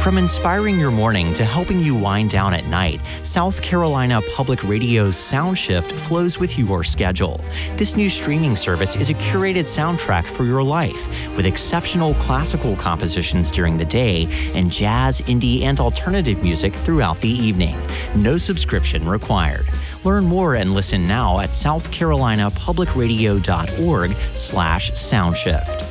From inspiring your morning to helping you wind down at night, South Carolina Public Radio's SoundShift flows with your schedule. This new streaming service is a curated soundtrack for your life, with exceptional classical compositions during the day and jazz, indie, and alternative music throughout the evening. No subscription required. Learn more and listen now at southcarolinapublicradio.org/soundshift.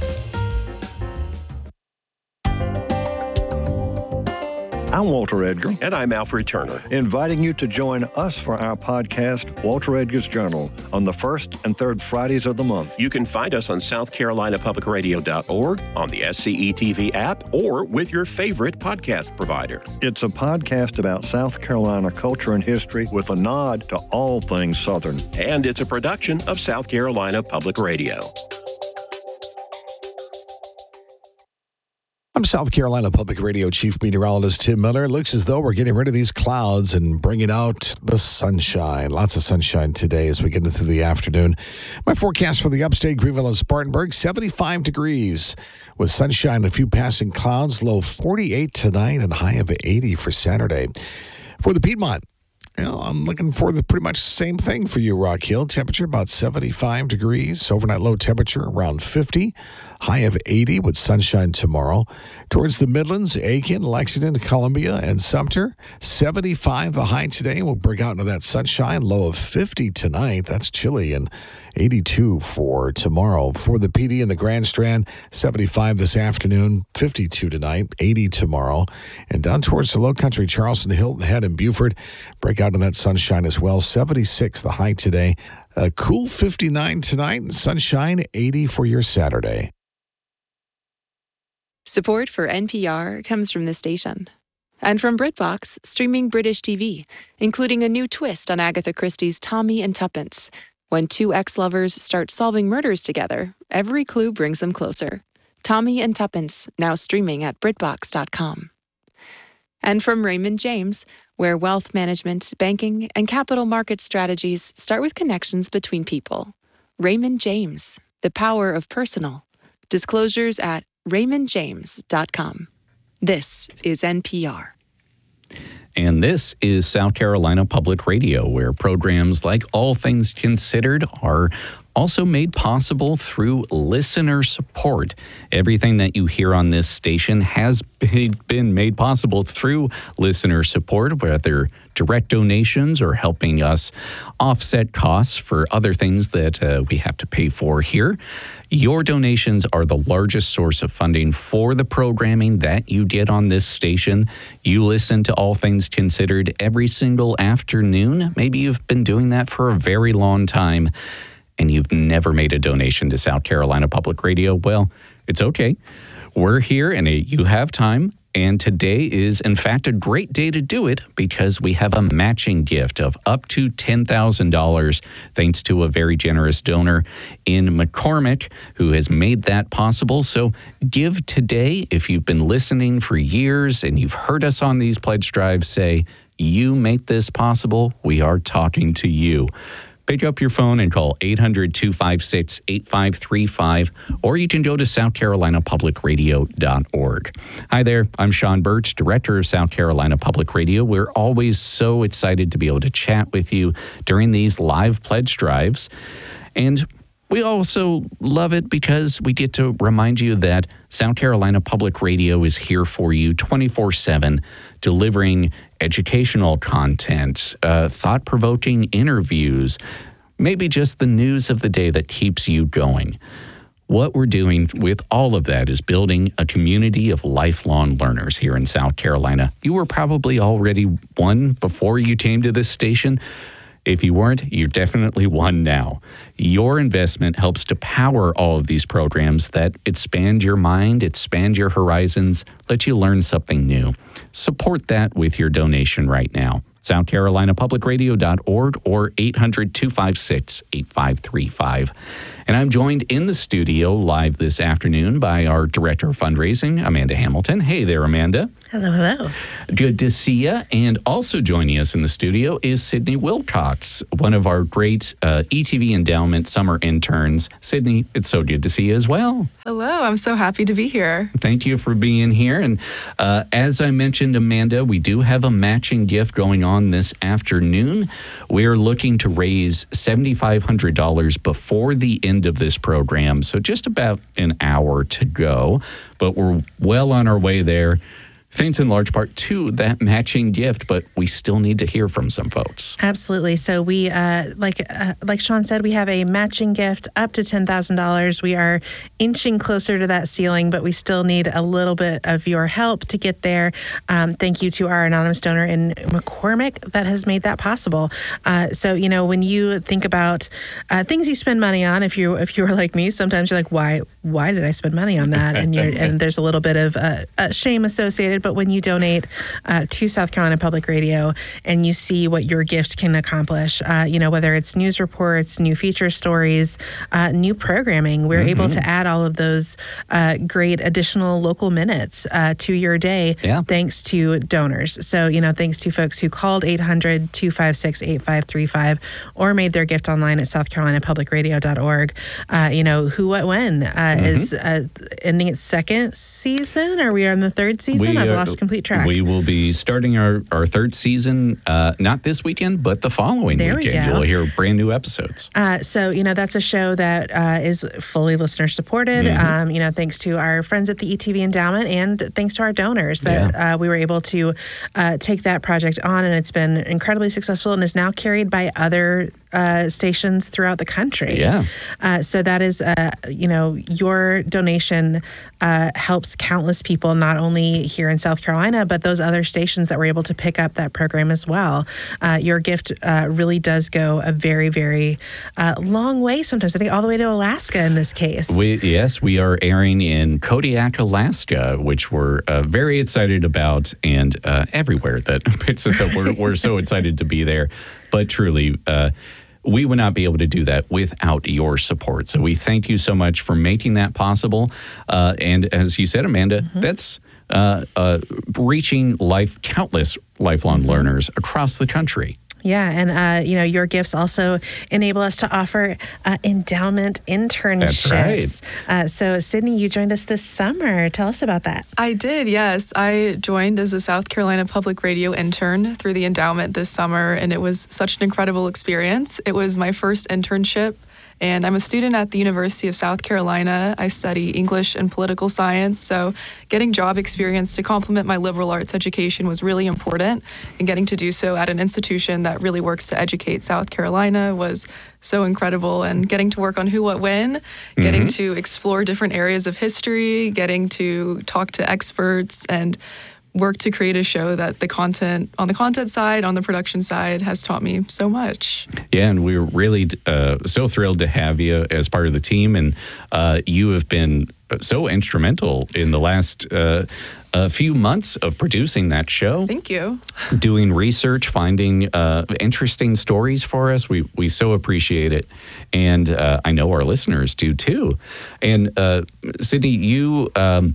I'm Walter Edgar. And I'm Alfred Turner. Inviting you to join us for our podcast, Walter Edgar's Journal, on the first and third Fridays of the month. You can find us on southcarolinapublicradio.org, on the SCE-TV app, or with your favorite podcast provider. It's a podcast about South Carolina culture and history with a nod to all things Southern. And it's a production of South Carolina Public Radio. I'm South Carolina Public Radio Chief Meteorologist Tim Miller. It looks as though we're getting rid of these clouds and bringing out the sunshine. Lots of sunshine today as we get into the afternoon. My forecast for the upstate, Greenville and Spartanburg, 75 degrees with sunshine and a few passing clouds. Low 48 tonight and high of 80 for Saturday. For the Piedmont, I'm looking for pretty much the same thing for you, Rock Hill. Temperature about 75 degrees. Overnight low temperature around 50. High of 80 with sunshine tomorrow. Towards the Midlands, Aiken, Lexington, Columbia, and Sumter. 75 the high today. We'll break out into that sunshine. Low of 50 tonight. That's chilly. And 82 for tomorrow. For the PD and the Grand Strand, 75 this afternoon, 52 tonight, 80 tomorrow. And down towards the Low Country, Charleston, Hilton Head, and Beaufort, break out in that sunshine as well. 76 the high today. A cool 59 tonight, and sunshine 80 for your Saturday. Support for NPR comes from this station. And from BritBox, streaming British TV, including a new twist on Agatha Christie's Tommy and Tuppence. When two ex-lovers start solving murders together, every clue brings them closer. Tommy and Tuppence, now streaming at BritBox.com. And from Raymond James, where wealth management, banking, and capital market strategies start with connections between people. Raymond James, the power of personal. Disclosures at RaymondJames.com. This is NPR. And this is South Carolina Public Radio, where programs like All Things Considered are also made possible through listener support. Everything that you hear on this station has been made possible through listener support, whether direct donations or helping us offset costs for other things that we have to pay for here. Your donations are the largest source of funding for the programming that you get on this station. You listen to All Things Considered every single afternoon. Maybe you've been doing that for a very long time, and you've never made a donation to South Carolina Public Radio. Well, it's okay. We're here and you have time. And today is, in fact, a great day to do it because we have a matching gift of up to $10,000 thanks to a very generous donor in McCormick who has made that possible. So give today. If you've been listening for years and you've heard us on these pledge drives say, you make this possible, we are talking to you. Pick up your phone and call 800-256-8535, or you can go to southcarolinapublicradio.org. Hi there, I'm Sean Birch, Director of South Carolina Public Radio. We're always so excited to be able to chat with you during these live pledge drives. And we also love it because we get to remind you that South Carolina Public Radio is here for you 24/7, delivering educational content, thought-provoking interviews, maybe just the news of the day that keeps you going. What we're doing with all of that is building a community of lifelong learners here in South Carolina. You were probably already one before you came to this station. If you weren't, you're definitely one now. Your investment helps to power all of these programs that expand your mind, expand your horizons, let you learn something new. Support that with your donation right now. SouthCarolinaPublicRadio.org or 800-256-8535. And I'm joined in the studio live this afternoon by our Director of Fundraising, Amanda Hamilton. Hey there, Amanda. Hello, hello. Good to see you. And also joining us in the studio is Sydney Wilcox, one of our great ETV Endowment summer interns. Sydney, it's so good to see you as well. Hello, I'm so happy to be here. Thank you for being here. And as I mentioned, Amanda, we do have a matching gift going on this afternoon. We're looking to raise $7,500 before the end of this program, so just about an hour to go, but we're well on our way there. Thanks in large part to that matching gift, but we still need to hear from some folks. Absolutely. So we, like Sean said, we have a matching gift up to $10,000. We are inching closer to that ceiling, but we still need a little bit of your help to get there. Thank you to our anonymous donor in McCormick that has made that possible. So when you think about things you spend money on, if you're like me, sometimes you're like, why did I spend money on that? And there's a little bit of shame associated. But when you donate to South Carolina Public Radio and you see what your gift can accomplish, whether it's news reports, new feature stories, new programming, we're able to add all of those great additional local minutes to your day thanks to donors. So, thanks to folks who called 800-256-8535 or made their gift online at southcarolinapublicradio.org. Who, What, When is ending its second season. Are we on the third season? I've lost complete track. We will be starting our third season, not this weekend, but the following weekend. You'll hear brand new episodes. So, that's a show that is fully listener supported. Thanks to our friends at the ETV Endowment and thanks to our donors that we were able to take that project on. And it's been incredibly successful and is now carried by other stations throughout the country. So that is, your donation helps countless people, not only here in South Carolina, but those other stations that were able to pick up that program as well. Your gift really does go a very, very long way sometimes. I think all the way to Alaska in this case. We are airing in Kodiak, Alaska, which we're very excited about, and everywhere that picks us up. We're so excited to be there. But truly, we would not be able to do that without your support. So we thank you so much for making that possible. And as you said, Amanda, that's reaching countless lifelong learners across the country. Yeah, and your gifts also enable us to offer endowment internships. That's right. So, Sydney, you joined us this summer. Tell us about that. I did, yes. I joined as a South Carolina Public Radio intern through the endowment this summer, and it was such an incredible experience. It was my first internship. And I'm a student at the University of South Carolina. I study English and political science, so getting job experience to complement my liberal arts education was really important, and getting to do so at an institution that really works to educate South Carolina was so incredible. And getting to work on Who, What, When, getting to explore different areas of history, getting to talk to experts and work to create a show that the content side, on the production side, has taught me so much. Yeah, and we're really so thrilled to have you as part of the team. And you have been so instrumental in the last few months of producing that show. Thank you. Doing research, finding interesting stories for us. We so appreciate it. And I know our listeners do too. And Sydney, you...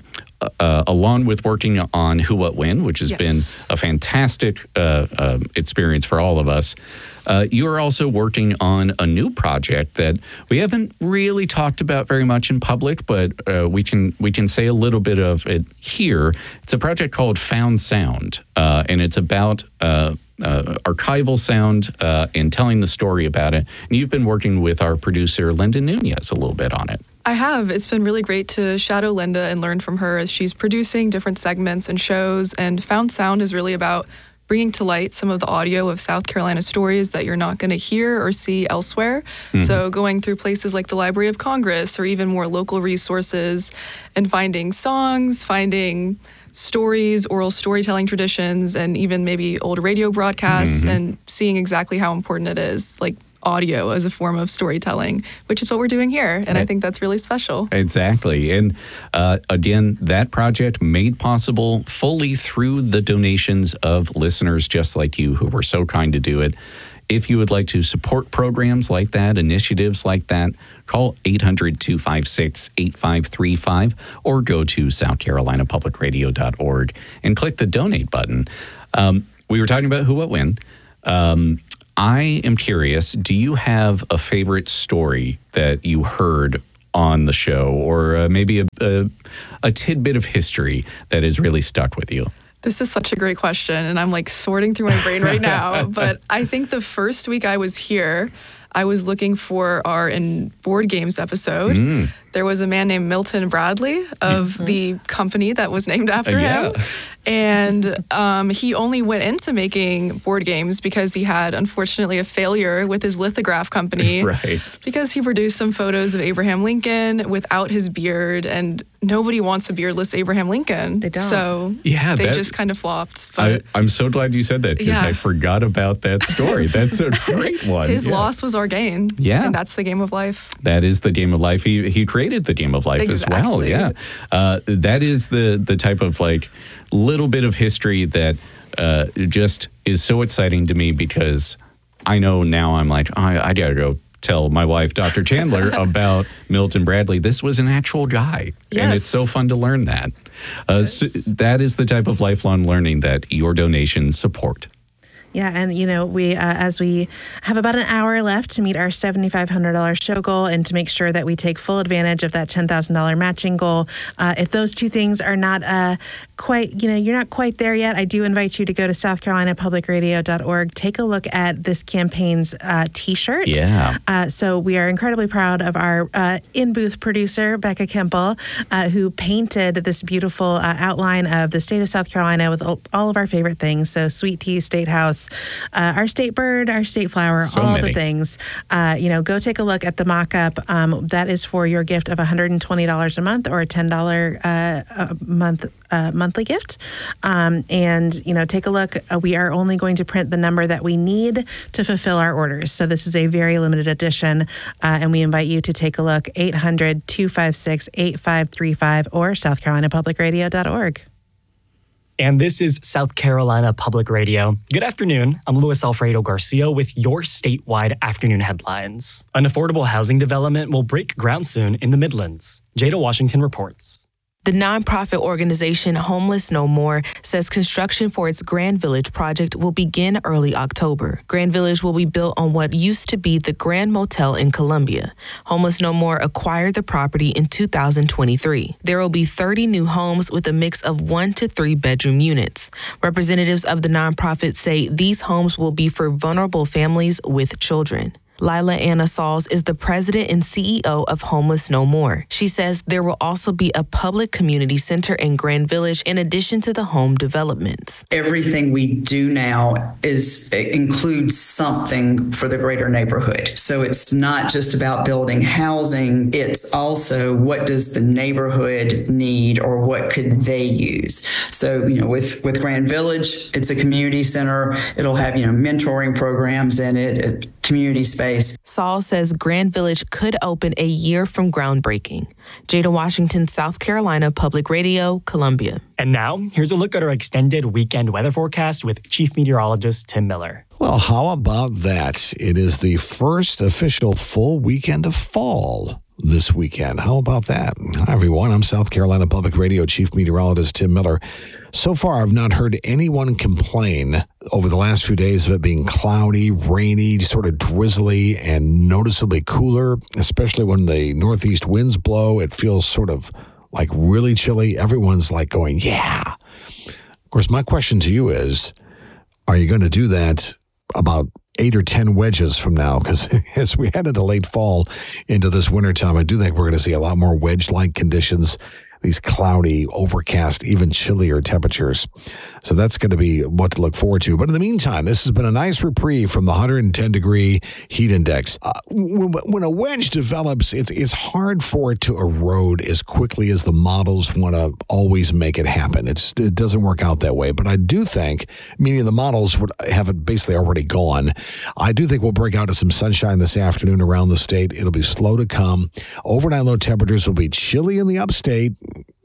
along with working on Who, What, When, which has been a fantastic experience for all of us, you are also working on a new project that we haven't really talked about very much in public, but we can say a little bit of it here. It's a project called Found Sound, and it's about archival sound and telling the story about it. And you've been working with our producer, Linda Nunez, a little bit on it. I have. It's been really great to shadow Linda and learn from her as she's producing different segments and shows. And Found Sound is really about bringing to light some of the audio of South Carolina stories that you're not going to hear or see elsewhere. So going through places like the Library of Congress or even more local resources and finding songs, finding stories, oral storytelling traditions, and even maybe old radio broadcasts and seeing exactly how important it is, like audio as a form of storytelling, which is what we're doing here. And I think that's really special. Exactly. And again, that project made possible fully through the donations of listeners just like you who were so kind to do it. if you would like to support programs like that, initiatives like that, call 800-256-8535 or go to southcarolinapublicradio.org and click the donate button. We were talking about who, what, when. I am curious, do you have a favorite story that you heard on the show, or maybe a tidbit of history that has really stuck with you? This is such a great question, and I'm like sorting through my brain right now. But I think the first week I was here, I was looking for our In Board Games episode. There was a man named Milton Bradley of the company that was named after him. And he only went into making board games because he had, unfortunately, a failure with his lithograph company. Right. Because he produced some photos of Abraham Lincoln without his beard, and nobody wants a beardless Abraham Lincoln. They don't. So they just kind of flopped. But I'm so glad you said that, because I forgot about that story. That's a great one. His loss was our gain. Yeah. And that's the game of life. That is the game of life. He created the game of life as well. Yeah. That is the type of like little bit of history that just is so exciting to me, because I know now I'm like, I got to go tell my wife, Dr. Chandler, about Milton Bradley. This was an actual guy. Yes. And it's so fun to learn that. So that is the type of lifelong learning that your donations support. Yeah, and we as we have about an hour left to meet our $7,500 show goal and to make sure that we take full advantage of that $10,000 matching goal. If those two things are not quite, you're not quite there yet, I do invite you to go to southcarolinapublicradio.org. Take a look at this campaign's T-shirt. Yeah. So we are incredibly proud of our in-booth producer, Becca Kemple, who painted this beautiful outline of the state of South Carolina with all of our favorite things. So Sweet Tea, State House, our state bird, our state flower, so all many. the things. Go take a look at the mock-up. That is for your gift of $120 a month or a $10 a month monthly gift. Take a look. We are only going to print the number that we need to fulfill our orders. So this is a very limited edition, and we invite you to take a look. 800-256-8535 or southcarolinapublicradio.org. And this is South Carolina Public Radio. Good afternoon. I'm Luis Alfredo Garcia with your statewide afternoon headlines. An affordable housing development will break ground soon in the Midlands. Jada Washington reports. The nonprofit organization Homeless No More says construction for its Grand Village project will begin early October. Grand Village will be built on what used to be the Grand Motel in Columbia. Homeless No More acquired the property in 2023. There will be 30 new homes with a mix of 1 to 3 bedroom units. Representatives of the nonprofit say these homes will be for vulnerable families with children. Lila Anna Sauls is the president and CEO of Homeless No More. She says there will also be a public community center in Grand Village in addition to the home developments. Everything we do now includes something for the greater neighborhood. So it's not just about building housing, it's also what does the neighborhood need or what could they use. So, with Grand Village, it's a community center. It'll have, mentoring programs in it, a community space. Saul says Grand Village could open a year from groundbreaking. Jada Washington, South Carolina Public Radio, Columbia. And now, here's a look at our extended weekend weather forecast with Chief Meteorologist Tim Miller. Well, how about that? It is the first official full weekend of fall this weekend. How about that? Hi, everyone. I'm South Carolina Public Radio Chief Meteorologist Tim Miller. So far, I've not heard anyone complain over the last few days of it being cloudy, rainy, sort of drizzly, and noticeably cooler, especially when the northeast winds blow. It feels sort of like really chilly. Everyone's like going, yeah. Of course, my question to you is, are you going to do that about 8 or 10 wedges from now? Because as we head into late fall into this wintertime, I do think we're going to see a lot more wedge-like conditions, these cloudy, overcast, even chillier temperatures. So that's going to be what to look forward to. But in the meantime, this has been a nice reprieve from the 110-degree heat index. When a wedge develops, it's hard for it to erode as quickly as the models want to always make it happen. It doesn't work out that way. But I do think, meaning the models would have it basically already gone, I do think we'll break out to some sunshine this afternoon around the state. It'll be slow to come. Overnight low temperatures will be chilly in the upstate,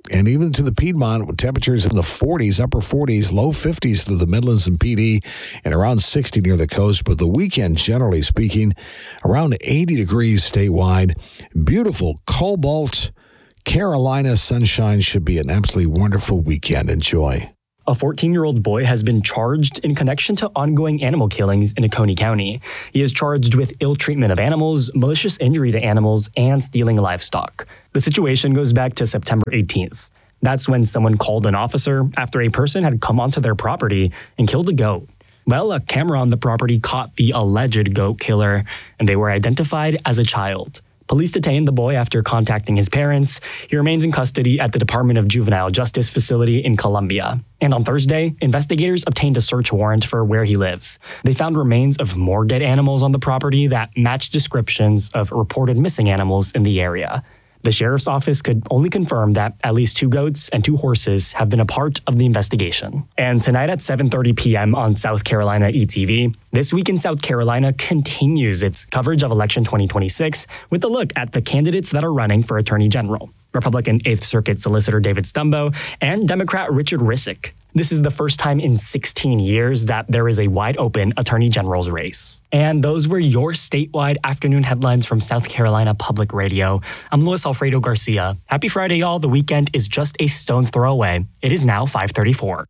and even to the Piedmont with temperatures in the 40s, upper 40s, low 50s through the Midlands and PD, and around 60 near the coast. But the weekend, generally speaking, around 80 degrees statewide. Beautiful Cobalt, Carolina sunshine. Should be an absolutely wonderful weekend. Enjoy. A 14-year-old boy has been charged in connection to ongoing animal killings in Oconee County. He is charged with ill treatment of animals, malicious injury to animals, and stealing livestock. The situation goes back to September 18th. That's when someone called an officer after a person had come onto their property and killed a goat. Well, a camera on the property caught the alleged goat killer, and they were identified as a child. Police detained the boy after contacting his parents. He remains in custody at the Department of Juvenile Justice facility in Columbia. And on Thursday, investigators obtained a search warrant for where he lives. They found remains of more dead animals on the property that matched descriptions of reported missing animals in the area. The sheriff's office could only confirm that at least 2 goats and 2 horses have been a part of the investigation. And tonight at 7:30 p.m. on South Carolina ETV, This Week in South Carolina continues its coverage of election 2026 with a look at the candidates that are running for Attorney General. Republican 8th Circuit Solicitor David Stumbo and Democrat Richard Rissick. This is the first time in 16 years that there is a wide-open Attorney General's race. And those were your statewide afternoon headlines from South Carolina Public Radio. I'm Luis Alfredo Garcia. Happy Friday, y'all. The weekend is just a stone's throw away. It is now 5:34.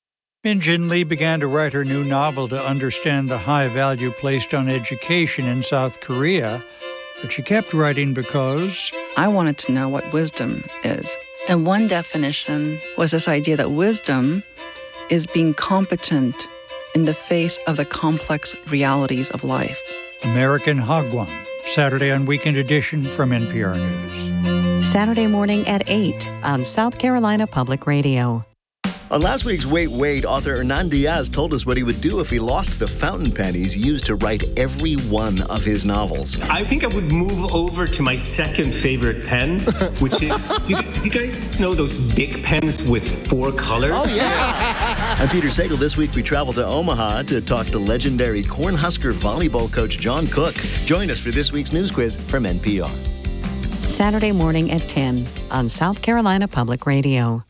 Min Jin Lee began to write her new novel to understand the high value placed on education in South Korea, but she kept writing because I wanted to know what wisdom is. And one definition was this idea that wisdom is being competent in the face of the complex realities of life. American Hagwon, Saturday on Weekend Edition from NPR News. Saturday morning at 8 on South Carolina Public Radio. On last week's Wait, Wait, author Hernan Diaz told us what he would do if he lost the fountain pen he's used to write every one of his novels. I think I would move over to my second favorite pen, which is, you guys know those big pens with 4 colors? Oh, yeah. I'm Peter Sagal. This week we travel to Omaha to talk to legendary Cornhusker volleyball coach John Cook. Join us for this week's news quiz from NPR. Saturday morning at 10 on South Carolina Public Radio.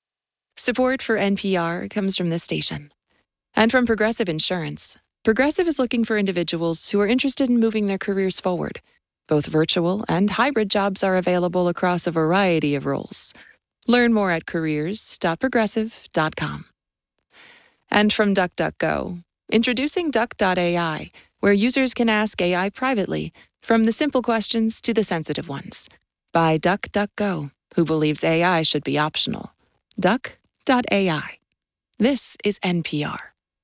Support for NPR comes from this station. And from Progressive Insurance. Progressive is looking for individuals who are interested in moving their careers forward. Both virtual and hybrid jobs are available across a variety of roles. Learn more at careers.progressive.com. And from DuckDuckGo. Introducing Duck.ai, where users can ask AI privately, from the simple questions to the sensitive ones. By DuckDuckGo, who believes AI should be optional. Duck.ai. This is NPR.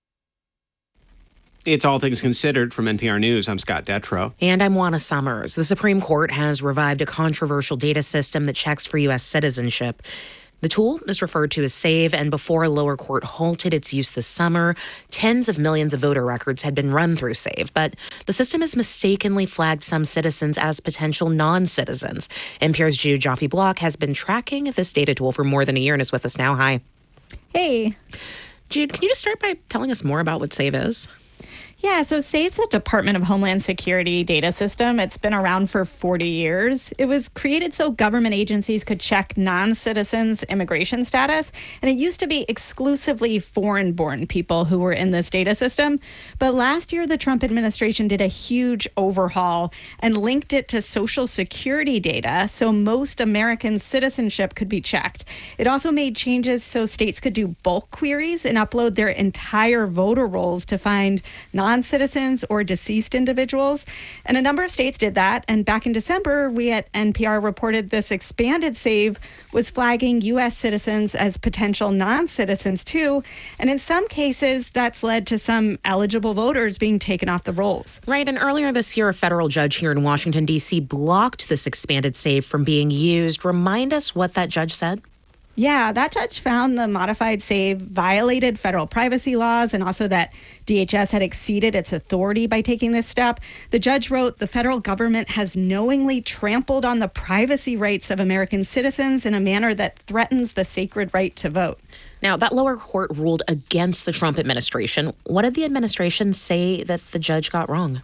It's All Things Considered from NPR News. I'm Scott Detrow. And I'm Juana Summers. The Supreme Court has revived a controversial data system that checks for U.S. citizenship. The tool is referred to as SAVE, and before a lower court halted its use this summer, tens of millions of voter records had been run through SAVE. But the system has mistakenly flagged some citizens as potential non-citizens. NPR's Jude Joffe-Block has been tracking this data tool for more than a year and is with us now. Hi. Hey. Jude, can you just start by telling us more about what SAVE is? Yeah, so SAVE's a Department of Homeland Security data system. It's been around for 40 years. It was created so government agencies could check non-citizens' immigration status, and it used to be exclusively foreign-born people who were in this data system. But last year, the Trump administration did a huge overhaul and linked it to Social Security data so most American citizenship could be checked. It also made changes so states could do bulk queries and upload their entire voter rolls to find non-citizens or deceased individuals. And a number of states did that. And back in December, we at NPR reported this expanded SAVE was flagging U.S. citizens as potential non-citizens too. And in some cases, that's led to some eligible voters being taken off the rolls. Right. And earlier this year, a federal judge here in Washington, D.C. blocked this expanded SAVE from being used. Remind us what that judge said. Yeah, that judge found the modified SAVE violated federal privacy laws and also that DHS had exceeded its authority by taking this step. The judge wrote, the federal government has knowingly trampled on the privacy rights of American citizens in a manner that threatens the sacred right to vote. Now, that lower court ruled against the Trump administration. What did the administration say that the judge got wrong?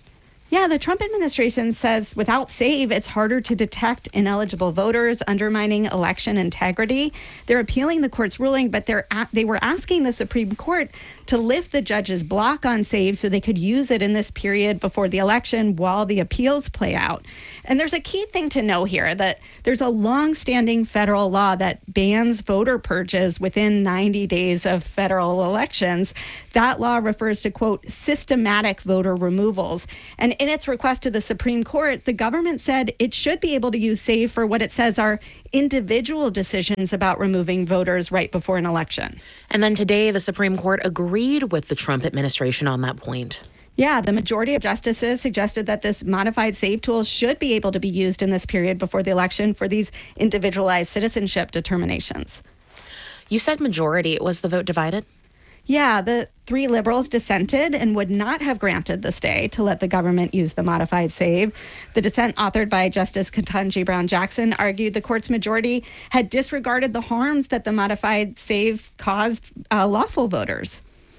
Yeah, the Trump administration says without SAVE, it's harder to detect ineligible voters, undermining election integrity. They're appealing the court's ruling, but they were asking the Supreme Court to lift the judge's block on SAVE so they could use it in this period before the election while the appeals play out. And there's a key thing to know here, that there's a long-standing federal law that bans voter purges within 90 days of federal elections. That law refers to, quote, systematic voter removals. And in its request to the Supreme Court, the government said it should be able to use SAVE for what it says are individual decisions about removing voters right before an election. And then today, the Supreme Court agreed with the Trump administration on that point. Yeah, the majority of justices suggested that this modified SAVE tool should be able to be used in this period before the election for these individualized citizenship determinations. You said majority. Was the vote divided? Yeah, the 3 liberals dissented and would not have granted the stay to let the government use the modified SAVE. The dissent, authored by Justice Ketanji Brown Jackson, argued the court's majority had disregarded the harms that the modified SAVE caused lawful voters.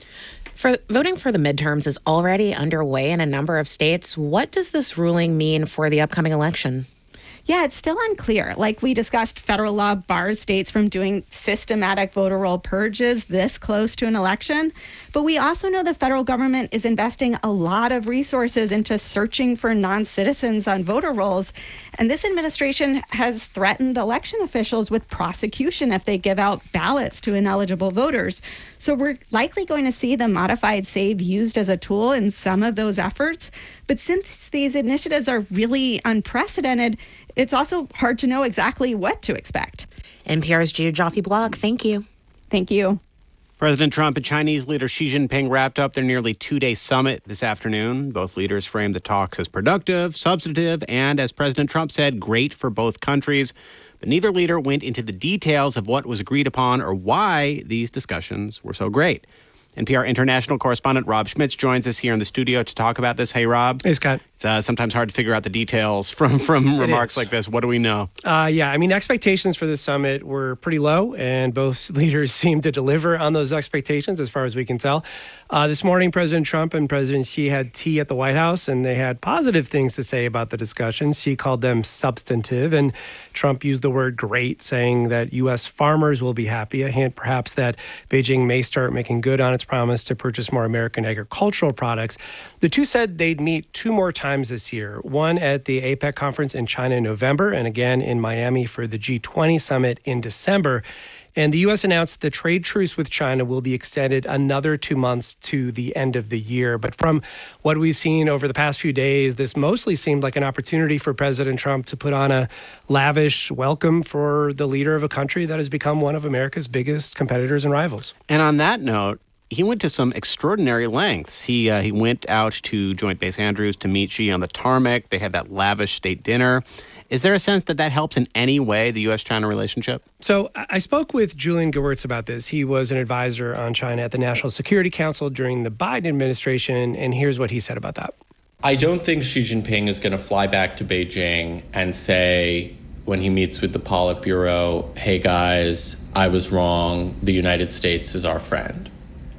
Voting for the midterms is already underway in a number of states. What does this ruling mean for the upcoming election? Yeah, it's still unclear. Like we discussed, federal law bars states from doing systematic voter roll purges this close to an election. But we also know the federal government is investing a lot of resources into searching for non-citizens on voter rolls. And this administration has threatened election officials with prosecution if they give out ballots to ineligible voters. So we're likely going to see the modified SAVE used as a tool in some of those efforts. But since these initiatives are really unprecedented, it's also hard to know exactly what to expect. NPR's Jude Joffe-Block, thank you. Thank you. President Trump and Chinese leader Xi Jinping wrapped up their nearly 2-day summit this afternoon. Both leaders framed the talks as productive, substantive, and, as President Trump said, great for both countries. But neither leader went into the details of what was agreed upon or why these discussions were so great. NPR international correspondent Rob Schmitz joins us here in the studio to talk about this. Hey, Rob. Hey, Scott. It's sometimes hard to figure out the details from remarks like this. What do we know? Expectations for this summit were pretty low, and both leaders seemed to deliver on those expectations as far as we can tell. This morning, President Trump and President Xi had tea at the White House, and they had positive things to say about the discussions. Xi called them substantive, and Trump used the word great, saying that U.S. farmers will be happy, a hint perhaps that Beijing may start making good on its promise to purchase more American agricultural products. The two said they'd meet 2 more times this year, one at the APEC conference in China in November and again in Miami for the G20 summit in December. And the U.S. announced the trade truce with China will be extended another 2 months to the end of the year. But from what we've seen over the past few days, this mostly seemed like an opportunity for President Trump to put on a lavish welcome for the leader of a country that has become one of America's biggest competitors and rivals. And on that note, he went to some extraordinary lengths. He went out to Joint Base Andrews to meet Xi on the tarmac. They had that lavish state dinner. Is there a sense that that helps in any way the U.S.-China relationship? So I spoke with Julian Gewirtz about this. He was an advisor on China at the National Security Council during the Biden administration, and here's what he said about that. I don't think Xi Jinping is going to fly back to Beijing and say, when he meets with the Politburo, hey guys, I was wrong, the United States is our friend.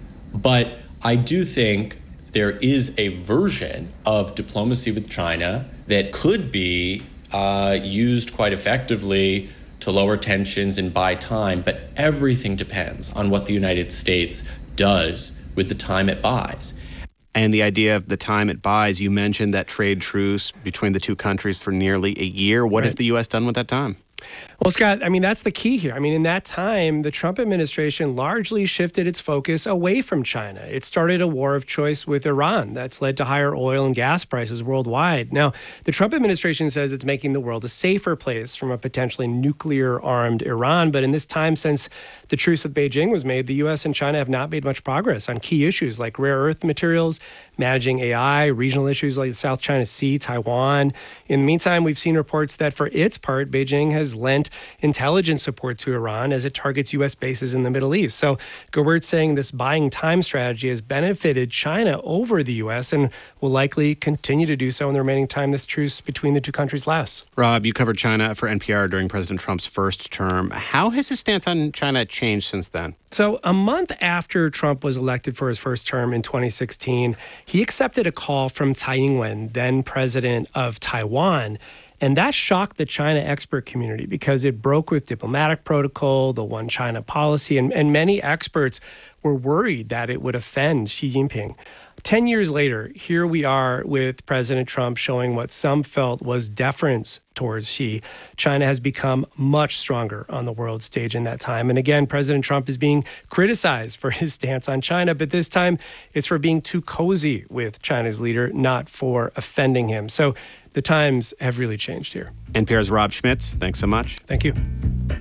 But I do think there is a version of diplomacy with China that could be used quite effectively to lower tensions and buy time, but everything depends on what the United States does with the time it buys. And the idea of the time it buys, you mentioned that trade truce between the two countries for nearly a year. What has the U.S. done with that time? Well, Scott, that's the key here. In that time, the Trump administration largely shifted its focus away from China. It started a war of choice with Iran that's led to higher oil and gas prices worldwide. Now, the Trump administration says it's making the world a safer place from a potentially nuclear-armed Iran. But in this time since the truce with Beijing was made, the U.S. and China have not made much progress on key issues like rare earth materials, managing AI, regional issues like the South China Sea, Taiwan. In the meantime, we've seen reports that for its part, Beijing has lent significant intelligence support to Iran as it targets U.S. bases in the Middle East. So Gewert's saying this buying time strategy has benefited China over the U.S. and will likely continue to do so in the remaining time this truce between the two countries lasts. Rob, you covered China for NPR during President Trump's first term. How has his stance on China changed since then? So a month after Trump was elected for his first term in 2016, he accepted a call from Tsai Ing-wen, then president of Taiwan. And that shocked the China expert community because it broke with diplomatic protocol, the one China policy, and many experts were worried that it would offend Xi Jinping. 10 years later, here we are with President Trump showing what some felt was deference towards Xi. China has become much stronger on the world stage in that time. And again, President Trump is being criticized for his stance on China, but this time it's for being too cozy with China's leader, not for offending him. So the times have really changed here. NPR's Rob Schmitz, thanks so much. Thank you.